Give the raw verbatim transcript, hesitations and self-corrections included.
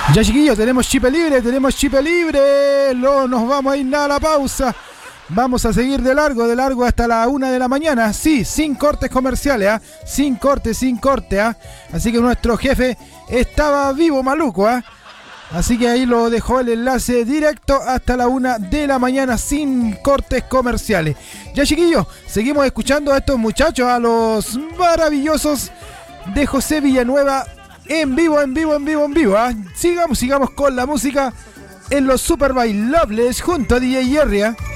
Ya, chiquillos, tenemos chipe libre, tenemos chipe libre. No nos vamos a ir nada a la pausa. Vamos a seguir de largo, de largo hasta la una de la mañana. Sí, sin cortes comerciales, ¿ah? ¿eh? Sin corte, sin corte, ¿ah? ¿eh? Así que nuestro jefe estaba vivo, maluco, ¿ah? ¿eh? Así que ahí lo dejó el enlace directo hasta la una de la mañana sin cortes comerciales. Ya, chiquillos, seguimos escuchando a estos muchachos, a los maravillosos de José Villanueva. En vivo, en vivo, en vivo, en vivo, ¿eh? Sigamos, sigamos con la música en los Super Bailables junto a D J Jerry, ¿eh?